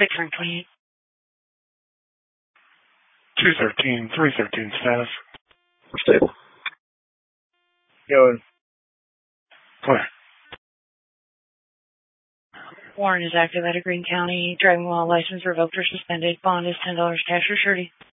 628. 213, 313 status. Stable. Going. Clear. Warrant is active out of Greene County. Driving while license revoked or suspended. Bond is $10 cash or surety.